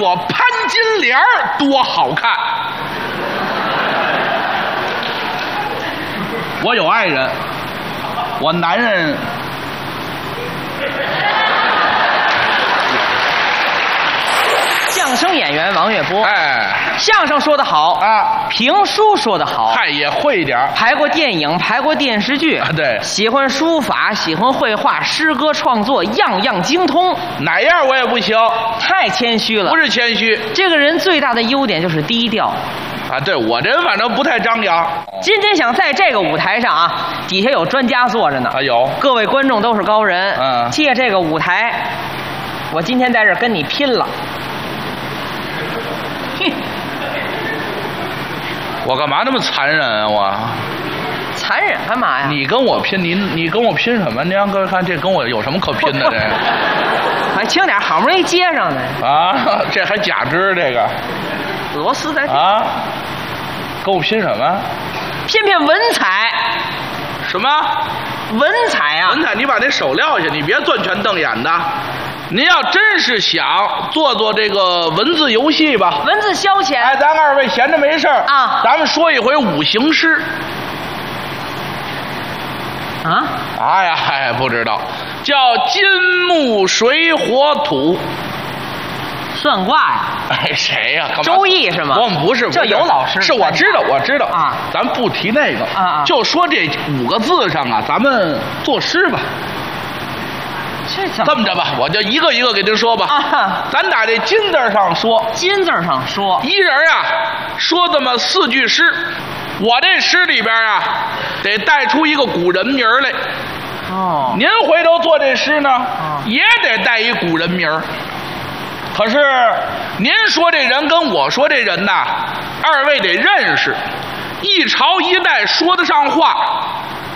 我潘金莲多好看。我有爱人，我男人。 相声演员王月波， 哎， 相声说得好啊， 评书说得好， 嗨也会一点， 拍过电影，拍过电视剧， 对， 喜欢书法，喜欢绘画，诗歌创作样样精通， 哪样我也不行， 太谦虚了。 不是谦虚， 这个人最大的优点就是低调。 啊，对我这人反正不太张扬。 今天想在这个舞台上啊，底下有专家坐着呢， 啊有， 各位观众都是高人，借这个舞台，我今天在这儿跟你拼了。哼， 我干嘛那么残忍啊我？ 残忍干嘛呀？ 你跟我拼，你跟我拼什么？你让各位看，这跟我有什么可拼的？这还轻点，好不容易接上呢。 啊，这还假肢这个？ 螺丝在啊？跟我拼什么？ 偏文采。 什么？ 文采啊！ 文采，你把那手撂下，你别攥拳瞪眼的。您要真是想做这个文字游戏吧， 文字消遣。 哎，咱二位闲着没事啊， 咱们说一回五行诗。 啊？ 哎呀，还不知道，叫金木水火土。 算卦呀？ 哎，谁呀？ 周易是吗？ 我们不是， 这有老师。 是我知道啊， 咱不提那个啊， 就说这5个字上啊，咱们作诗吧。这么着吧，我就一个一个给您说吧。 啊， 咱打这金字上说， 金字上说， 一人啊说这么4句诗，我这诗里边啊得带出一个古人名来。 哦， 您回头做这诗呢，也得带一古人名。可是您说这人跟我说这人呐，二位得认识，一朝一代说得上话，